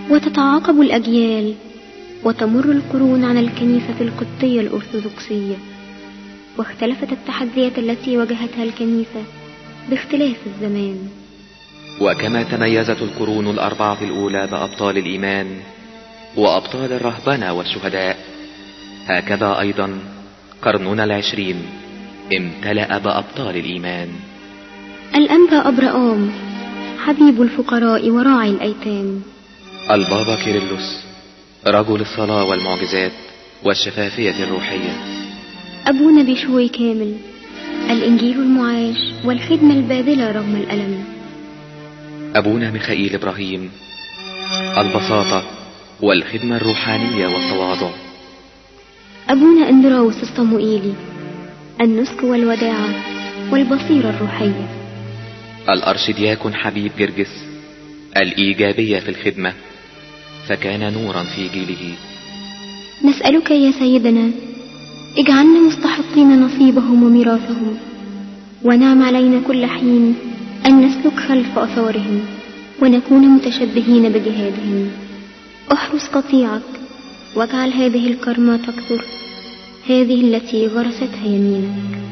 وتتعاقب الأجيال وتمر القرون على الكنيسة القبطية الأرثوذكسية، واختلفت التحديات التي واجهتها الكنيسة باختلاف الزمان. وكما تميزت القرون الأربعة الأولى بأبطال الإيمان وأبطال الرهبنة والشهداء، هكذا أيضا قرننا العشرين امتلأ بأبطال الإيمان. الأنبا أبرام حبيب الفقراء وراعي الأيتام، البابا كيرلس رجل الصلاة والمعجزات والشفافية الروحية، أبونا بشوي كامل الإنجيل المعاش والخدمة الباذلة رغم الألم، أبونا ميخائيل إبراهيم البساطة والخدمة الروحانية والتواضع، أبونا أندراوس الصموئيلي النسك والوداعة والبصيرة الروحية، الأرشدياكون حبيب جرجس الإيجابية في الخدمة فكان نورا في جيله. نسألك يا سيدنا اجعلنا مستحقين نصيبهم وميراثهم، ونعم علينا كل حين أن نسلك خلف أثارهم ونكون متشبهين بجهادهم. احرس قطيعك واجعل هذه الكرمة تكثر، هذه التي غرستها يمينك.